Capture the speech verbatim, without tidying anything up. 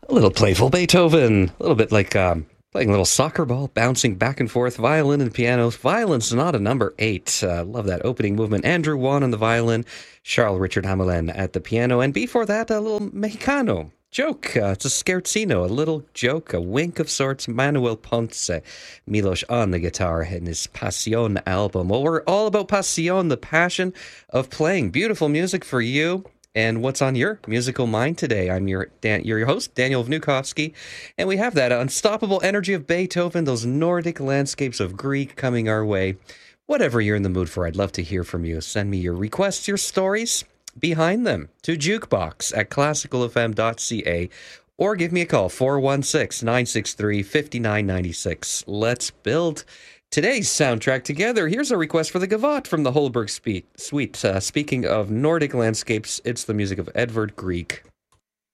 A little playful Beethoven, a little bit like um, playing a little soccer ball, bouncing back and forth, violin and piano. Violin Sonata number eight. Uh, love that opening movement. Andrew Wan on the violin, Charles Richard Hamelin at the piano, and before that, a little Mexicano. Joke. Uh, it's a scherzino, a little joke, a wink of sorts. Manuel Ponce, Milos on the guitar in his Pasión album. Well, we're all about Pasión, the passion of playing beautiful music for you. And what's on your musical mind today? I'm your Dan, your host, Daniel Vnukovsky, and we have that unstoppable energy of Beethoven, those Nordic landscapes of Grieg coming our way. Whatever you're in the mood for, I'd love to hear from you. Send me your requests, your stories behind them to jukebox at classical f m dot c a or give me a call, four one six, nine six three, five nine nine six. Let's build today's soundtrack together. Here's a request for the Gavotte from the Holberg Suite. Uh, speaking of Nordic landscapes, it's the music of Edvard Grieg.